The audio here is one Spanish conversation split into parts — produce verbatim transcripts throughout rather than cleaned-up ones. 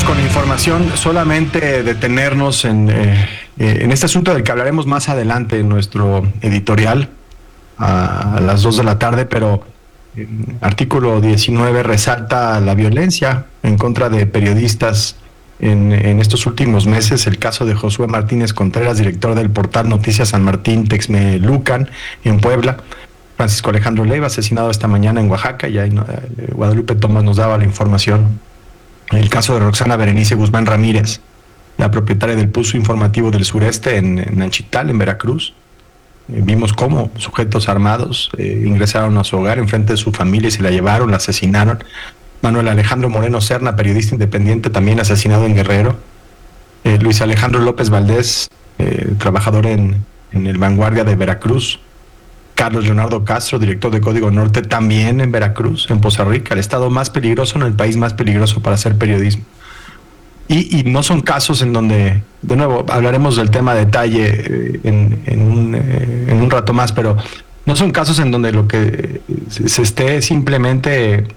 con la información, solamente detenernos en, eh, en este asunto del que hablaremos más adelante en nuestro editorial a, a las dos de la tarde, pero en artículo diecinueve resalta la violencia en contra de periodistas en, en estos últimos meses. El caso de Josué Martínez Contreras, director del portal Noticias San Martín Texmelucan en Puebla. Francisco Alejandro Leiva, asesinado esta mañana en Oaxaca. Ya Guadalupe Tomás nos daba la información. El caso de Roxana Berenice Guzmán Ramírez, la propietaria del Pulso Informativo del Sureste en, en Nanchital, en Veracruz. Eh, vimos cómo sujetos armados eh, ingresaron a su hogar en frente de su familia y se la llevaron, la asesinaron. Manuel Alejandro Moreno Serna, periodista independiente, también asesinado en Guerrero. Eh, Luis Alejandro López Valdés, eh, trabajador en, en el Vanguardia de Veracruz. Carlos Leonardo Castro, director de Código Norte, también en Veracruz, en Poza Rica, el estado más peligroso, en el país más peligroso para hacer periodismo. Y, y no son casos en donde, de nuevo, hablaremos del tema a detalle eh, en, en, un, eh, en un rato más, pero no son casos en donde lo que se, se esté simplemente eh,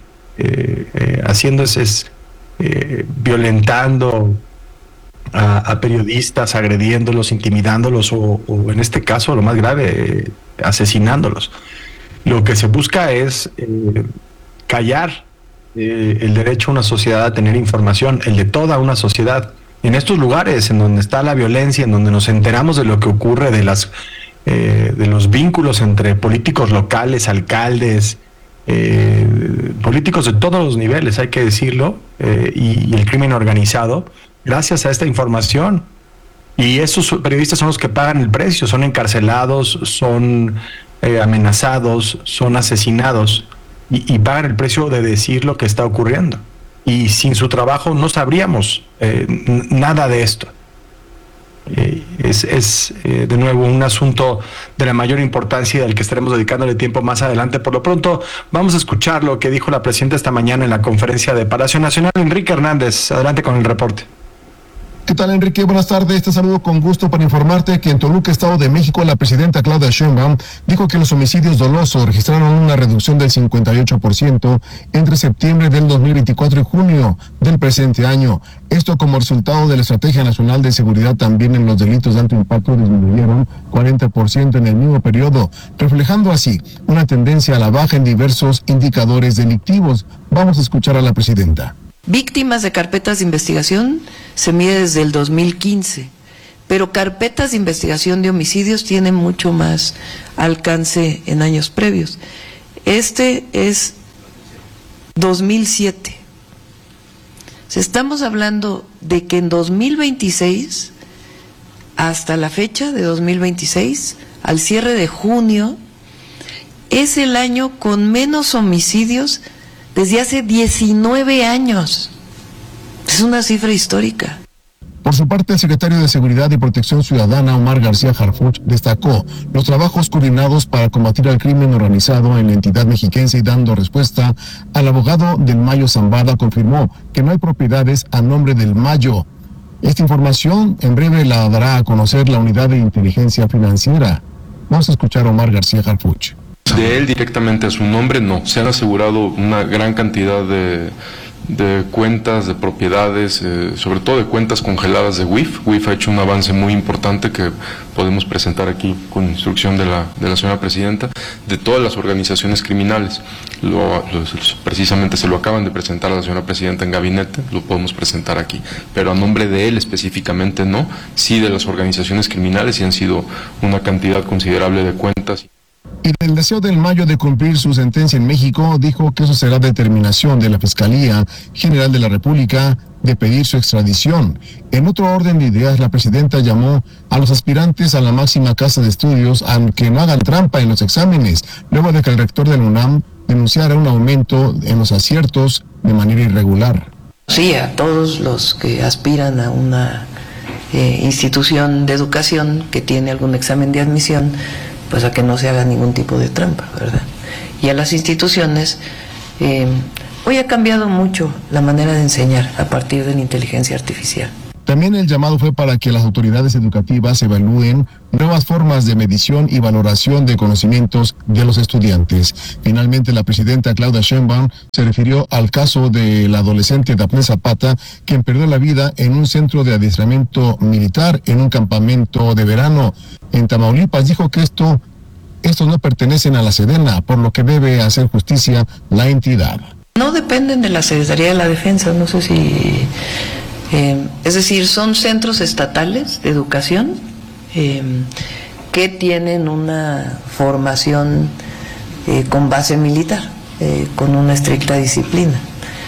eh, haciendo es, es eh, violentando a, a periodistas, agrediéndolos, intimidándolos o, o en este caso, lo más grave, eh, asesinándolos. Lo que se busca es eh, callar eh, el derecho a una sociedad a tener información, el de toda una sociedad. En estos lugares en donde está la violencia, en donde nos enteramos de lo que ocurre, de las eh, de los vínculos entre políticos locales, alcaldes, eh, políticos de todos los niveles, hay que decirlo, eh, y, y el crimen organizado, gracias a esta información. Y esos periodistas son los que pagan el precio, son encarcelados, son eh, amenazados, son asesinados y, y pagan el precio de decir lo que está ocurriendo. Y sin su trabajo no sabríamos eh, nada de esto. Eh, es, es eh, de nuevo un asunto de la mayor importancia y del que estaremos dedicándole tiempo más adelante. Por lo pronto vamos a escuchar lo que dijo la presidenta esta mañana en la conferencia de Palacio Nacional. Enrique Hernández, adelante con el reporte. ¿Qué tal, Enrique? Buenas tardes. Te saludo con gusto para informarte que en Toluca, Estado de México, la presidenta Claudia Sheinbaum dijo que los homicidios dolosos registraron una reducción del cincuenta y ocho por ciento entre septiembre del dos mil veinticuatro y junio del presente año. Esto como resultado de la Estrategia Nacional de Seguridad. También en los delitos de alto impacto disminuyeron cuarenta por ciento en el mismo periodo, reflejando así una tendencia a la baja en diversos indicadores delictivos. Vamos a escuchar a la presidenta. Víctimas de carpetas de investigación se mide desde el dos mil quince, pero carpetas de investigación de homicidios tienen mucho más alcance en años previos. Este es dos mil siete. Estamos hablando de que en dos mil veintiséis, hasta la fecha de dos mil veintiséis, al cierre de junio, es el año con menos homicidios desde hace diecinueve años. Es una cifra histórica. Por su parte, el secretario de Seguridad y Protección Ciudadana, Omar García Harfuch, destacó los trabajos coordinados para combatir al crimen organizado en la entidad mexiquense y dando respuesta al abogado del Mayo Zambada, confirmó que no hay propiedades a nombre del Mayo. Esta información en breve la dará a conocer la Unidad de Inteligencia Financiera. Vamos a escuchar a Omar García Harfuch. De él directamente a su nombre, no. Se han asegurado una gran cantidad de, de cuentas, de propiedades, eh, sobre todo de cuentas congeladas de W I F. W I F ha hecho un avance muy importante que podemos presentar aquí con instrucción de la, de la señora presidenta, de todas las organizaciones criminales. Lo, lo, precisamente se lo acaban de presentar a la señora presidenta en gabinete, lo podemos presentar aquí. Pero a nombre de él específicamente no, sí de las organizaciones criminales, y han sido una cantidad considerable de cuentas. Y del deseo del Mayo de cumplir su sentencia en México, dijo que eso será determinación de la Fiscalía General de la República de pedir su extradición. En otro orden de ideas, la presidenta llamó a los aspirantes a la máxima casa de estudios a que no hagan trampa en los exámenes, luego de que el rector del UNAM denunciara un aumento en los aciertos de manera irregular. Sí, a todos los que aspiran a una eh, institución de educación que tiene algún examen de admisión, pues a que no se haga ningún tipo de trampa, ¿verdad? Y a las instituciones, eh, hoy ha cambiado mucho la manera de enseñar a partir de la inteligencia artificial. También el llamado fue para que las autoridades educativas evalúen nuevas formas de medición y valoración de conocimientos de los estudiantes. Finalmente, la presidenta Claudia Sheinbaum se refirió al caso de la adolescente Dafne Zapata, quien perdió la vida en un centro de adiestramiento militar en un campamento de verano en Tamaulipas. Dijo que esto, estos no pertenecen a la Sedena, por lo que debe hacer justicia la entidad. No dependen de la Secretaría de la Defensa, no sé si... Eh, es decir, son centros estatales de educación eh, que tienen una formación eh, con base militar, eh, con una estricta disciplina.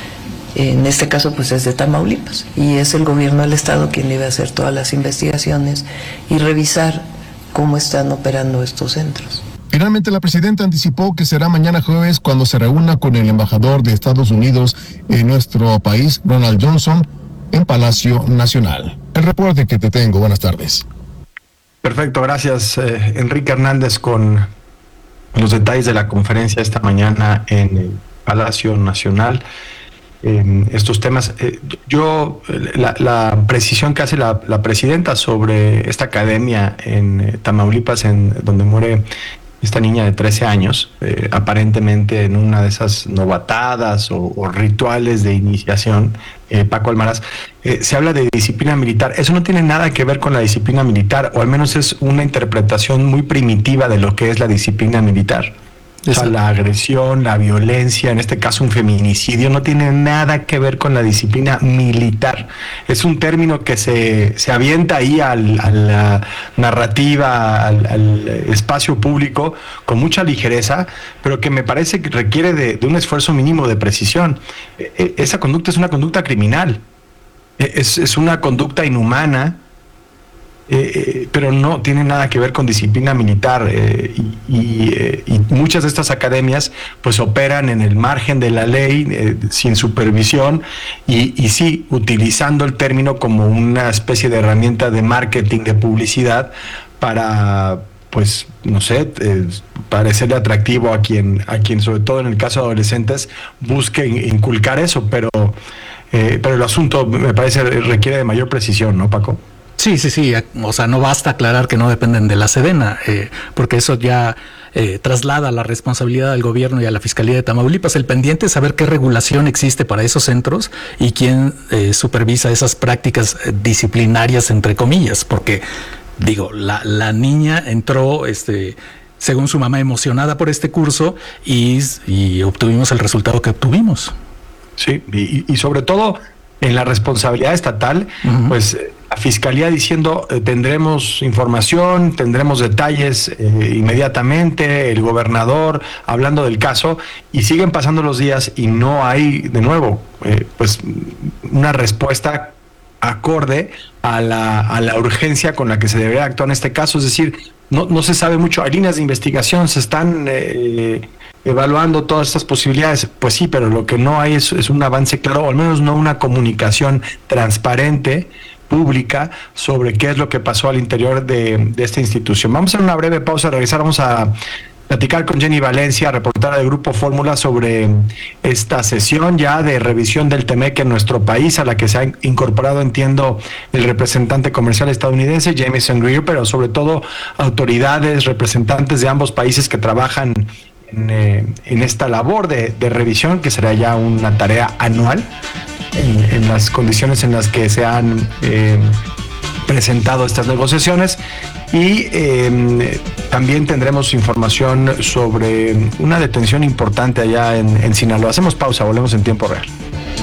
En este caso, pues es de Tamaulipas, y es el gobierno del estado quien debe hacer todas las investigaciones y revisar cómo están operando estos centros. Finalmente, la presidenta anticipó que será mañana jueves cuando se reúna con el embajador de Estados Unidos en nuestro país, Ronald Johnson, en Palacio Nacional. El reporte que te tengo. Buenas tardes. Perfecto, gracias eh, Enrique Hernández con los detalles de la conferencia esta mañana en el Palacio Nacional. Eh, estos temas, eh, yo, la, la precisión que hace la, la presidenta sobre esta academia en eh, Tamaulipas, en donde muere esta niña de trece años, eh, aparentemente en una de esas novatadas o, o rituales de iniciación, eh, Paco Almaraz, eh, se habla de disciplina militar. Eso no tiene nada que ver con la disciplina militar, o al menos es una interpretación muy primitiva de lo que es la disciplina militar. O sea, la agresión, la violencia, en este caso un feminicidio, no tiene nada que ver con la disciplina militar. Es un término que se, se avienta ahí al, a la narrativa, al, al espacio público con mucha ligereza, pero que me parece que requiere de, de un esfuerzo mínimo de precisión. Esa conducta es una conducta criminal, es, es una conducta inhumana. Eh, eh, pero no tiene nada que ver con disciplina militar eh, y, y, eh, y muchas de estas academias pues operan en el margen de la ley eh, sin supervisión y, y sí utilizando el término como una especie de herramienta de marketing, de publicidad para pues no sé, eh, parecerle atractivo a quien, a quien sobre todo en el caso de adolescentes busque inculcar eso, pero, eh, pero el asunto me parece requiere de mayor precisión, ¿no, Paco? Sí, sí, sí, o sea, no basta aclarar que no dependen de la Sedena, eh, porque eso ya eh, traslada la responsabilidad al gobierno y a la Fiscalía de Tamaulipas. El pendiente es saber qué regulación existe para esos centros y quién eh, supervisa esas prácticas disciplinarias, entre comillas, porque, digo, la, la niña entró, este, según su mamá, emocionada por este curso y, y obtuvimos el resultado que obtuvimos. Sí, y, y sobre todo en la responsabilidad estatal, uh-huh. pues la Fiscalía diciendo eh, tendremos información, tendremos detalles eh, inmediatamente, el gobernador hablando del caso, y siguen pasando los días y no hay de nuevo eh, pues una respuesta acorde a la, a la urgencia con la que se debería actuar en este caso. Es decir, no, no se sabe mucho, hay líneas de investigación, se están eh, evaluando todas estas posibilidades, pues sí, pero lo que no hay es, es un avance claro, o al menos no una comunicación transparente, pública, sobre qué es lo que pasó al interior de, de esta institución. Vamos a hacer una breve pausa, regresar, vamos a platicar con Jenny Valencia, reportera del Grupo Fórmula, sobre esta sesión ya de revisión del Temec en nuestro país, a la que se ha incorporado, entiendo, el representante comercial estadounidense, Jameson Greer, pero sobre todo autoridades, representantes de ambos países que trabajan en, eh, en esta labor de, de revisión, que será ya una tarea anual, en, en las condiciones en las que se han eh, presentado estas negociaciones. Y eh, también tendremos información sobre una detención importante allá en, en Sinaloa. Hacemos pausa, volvemos en tiempo real.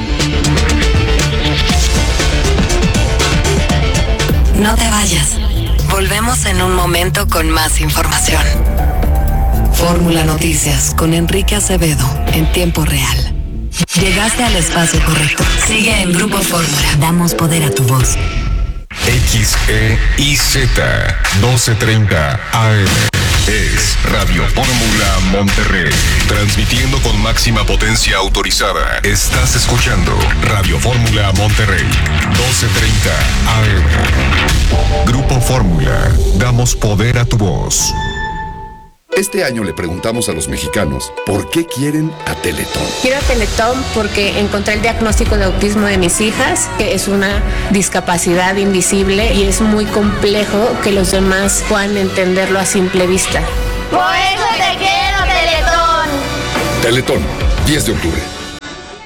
No te vayas. Volvemos en un momento con más información. Fórmula Noticias con Enrique Acevedo en tiempo real. Llegaste al espacio correcto. Sigue en Grupo Fórmula. Damos poder a tu voz. X E I Z doce treinta A M es Radio Fórmula Monterrey, transmitiendo con máxima potencia autorizada. Estás escuchando Radio Fórmula Monterrey, doce treinta A M. Grupo Fórmula, damos poder a tu voz. Este año le preguntamos a los mexicanos por qué quieren a Teletón. Quiero a Teletón porque encontré el diagnóstico de autismo de mis hijas, que es una discapacidad invisible y es muy complejo que los demás puedan entenderlo a simple vista. Por eso te quiero, Teletón. Teletón, diez de octubre.